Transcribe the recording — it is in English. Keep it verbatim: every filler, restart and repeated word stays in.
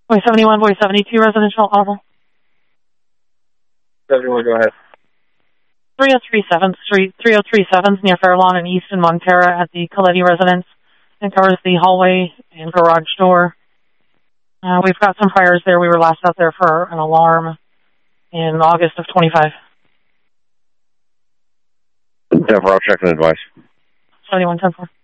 Voice seventy-one, voice seventy-two, residential audible. seventy-one, go ahead. three oh three seventh Street, three oh three seventh near Fairlawn and East in Montera at the Coletti residence. It covers the hallway and garage door. Uh, we've got some fires there. We were last out there for an alarm in August of twenty-five. ten four, I'll check and advise. seventy-one ten four.